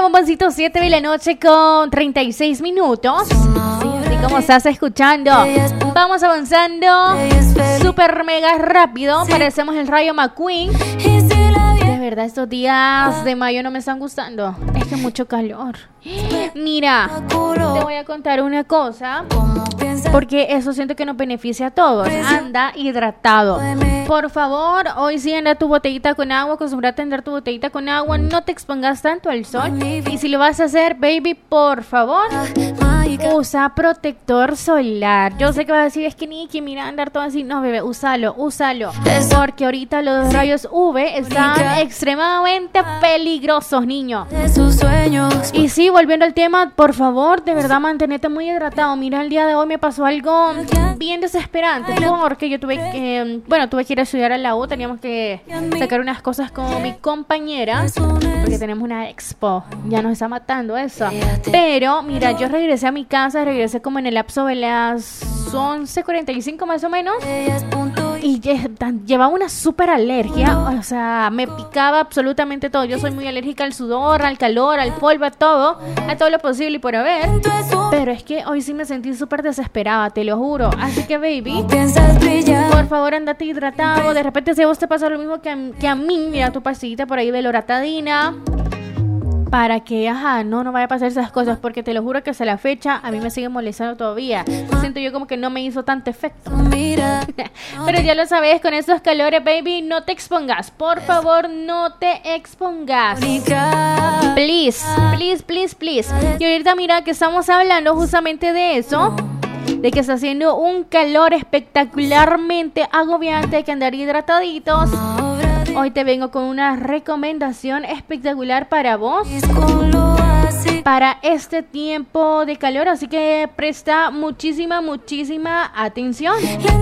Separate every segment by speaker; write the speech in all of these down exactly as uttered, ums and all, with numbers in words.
Speaker 1: Bueno, bomboncito, siete de la noche con treinta y seis minutos. Así como estás escuchando, vamos avanzando súper mega rápido. Parecemos el Rayo McQueen. De verdad, estos días de mayo no me están gustando. Es que mucho calor. Mira, te voy a contar una cosa, porque eso siento que nos beneficia a todos. Anda hidratado. Por favor, hoy sí anda tu botellita con agua. Acostúmbrate a andar tu botellita con agua. No te expongas tanto al sol. Y si lo vas a hacer, baby, por favor, usa protector solar. Yo sé que vas a decir, es que Nikki, mira, andar todo así. No, bebé, úsalo, úsalo. Porque ahorita los rayos U V están extremadamente peligrosos, niño. Y sí, volviendo al tema, por favor, de verdad, mantenete muy hidratado. Mira, el día de hoy me pasó algo bien desesperante, porque yo tuve que, bueno, tuve que ir a estudiar a la U. Teníamos que sacar unas cosas con mi compañera, porque tenemos una expo. Ya nos está matando eso. Pero, mira, yo regresé a mi casa, regresé como en el lapso de las once cuarenta y cinco más o menos. Y llevaba una súper alergia, o sea, me picaba absolutamente todo. Yo soy muy alérgica al sudor, al calor, al polvo, a todo, a todo lo posible y por haber. Pero es que hoy sí me sentí súper desesperada, te lo juro. Así que, baby, por favor, andate hidratado. De repente, si a vos te pasa lo mismo que a, que a mí, mira tu pastillita por ahí de loratadina, para que, ajá, no, no vaya a pasar esas cosas, porque te lo juro que hasta la fecha a mí me sigue molestando todavía. Siento yo como que no me hizo tanto efecto. Pero ya lo sabes, con esos calores, baby, no te expongas. Por favor, no te expongas. Please, please, please, please. Y ahorita mira que estamos hablando justamente de eso, de que está haciendo un calor espectacularmente agobiante, hay que andar hidrataditos. Hoy te vengo con una recomendación espectacular para vos, para este tiempo de calor, así que presta muchísima, muchísima atención.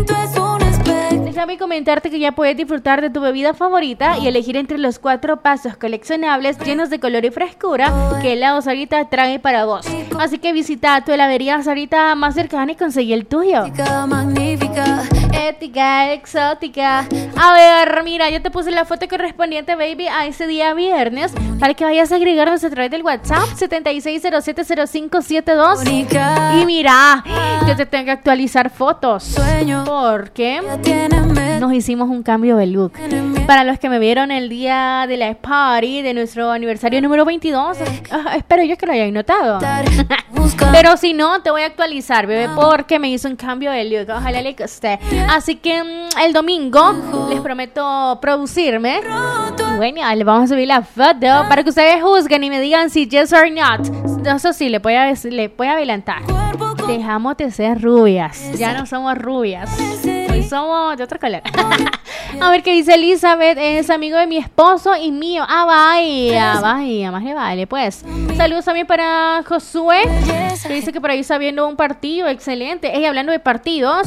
Speaker 1: Déjame comentarte que ya puedes disfrutar de tu bebida favorita y elegir entre los cuatro pasos coleccionables llenos de color y frescura que la Sarita trae para vos. Así que visita tu heladería Sarita más cercana y conseguí el tuyo. Magnífica, ética, exótica. A ver, mira, yo te puse la foto correspondiente, baby, a ese día viernes, para que vayas a agregarnos a través del WhatsApp setenta y seis cero siete cero cinco siete dos. Y mira, yo te tengo que actualizar fotos, porque nos hicimos un cambio de look. Para los que me vieron el día de la party de nuestro aniversario número veintidós, uh, espero yo que lo hayan notado. Pero si no, te voy a actualizar, bebé, porque me hizo un cambio de look. Ojalá le guste. Así que um, el domingo les prometo producirme. Y bueno, le vamos a subir la foto para que ustedes juzguen y me digan si yes or not. Eso sí, le voy a, le voy a adelantar. Dejamos de ser rubias. Ya no somos rubias. Hoy somos de otro color. A ver qué dice Elizabeth. Es amigo de mi esposo y mío. Ah, vaya, vaya, más le vale, pues. Saludos también para Josué, que dice que por ahí está viendo un partido. Excelente. Ella hablando de partidos.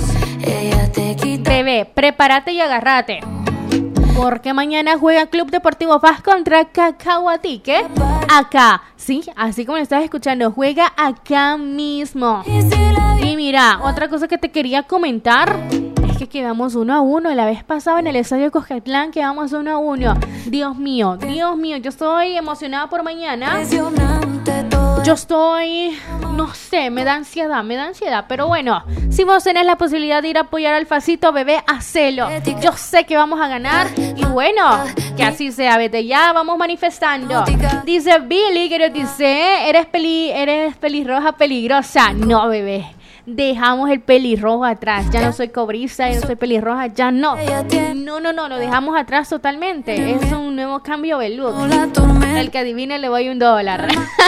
Speaker 1: Bebé, prepárate y agárrate, porque mañana juega Club Deportivo Paz contra Cacahuatique. Acá, sí, así como lo estás escuchando, juega acá mismo. Y mira, otra cosa que te quería comentar es que quedamos uno a uno. La vez pasada en el estadio Cuscatlán quedamos uno a uno. Dios mío, Dios mío, yo estoy emocionada por mañana. Yo estoy, no sé, me da ansiedad, me da ansiedad. Pero bueno, si vos tenés la posibilidad de ir a apoyar al Facito, bebé, hacelo. Yo sé que vamos a ganar. Y bueno, que así sea, vete, ya vamos manifestando. Dice Billy, que nos dice, eres, peli, eres pelirroja peligrosa. No, bebé, dejamos el pelirrojo atrás. Ya no soy cobriza, ya no soy pelirroja, ya no. No, no, no, lo dejamos atrás totalmente. Es un nuevo cambio de look. El que adivine le doy un dólar.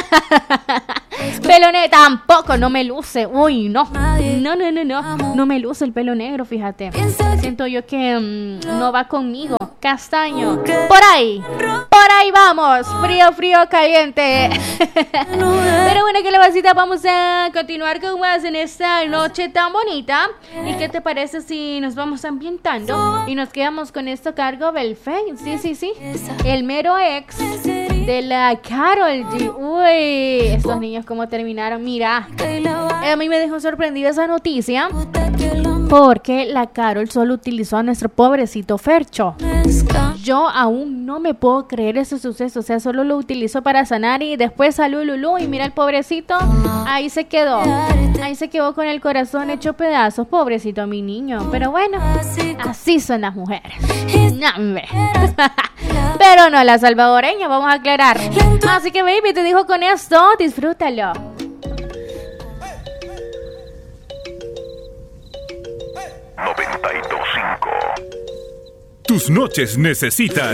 Speaker 1: Pelo negro tampoco, no me luce. Uy, no. No, no, no, no. No me luce el pelo negro, fíjate. Siento yo que um, no va conmigo. Castaño. Por ahí. Por ahí vamos. Frío, frío, caliente. Pero bueno, que la vasita, vamos a continuar con más en esta noche tan bonita. ¿Y qué te parece si nos vamos ambientando y nos quedamos con esto a cargo del Fey? Sí, sí, sí. El mero ex de la Karol G. Uy, estos niños cómo terminaron. Mira, a mí me dejó sorprendida esa noticia, porque la Karol solo utilizó a nuestro pobrecito Fercho. yo aún no me puedo creer ese suceso. O sea, solo lo utilizó para sanar y después salió Lulú y mira el pobrecito, ahí se quedó. Ahí se quedó con el corazón hecho pedazos. Pobrecito mi niño. Pero bueno, así son las mujeres. Pero no la salvadoreña, vamos a aclarar. Así que baby, te dijo con esto, disfrútalo.
Speaker 2: noventa y dos punto cinco. Tus noches necesitan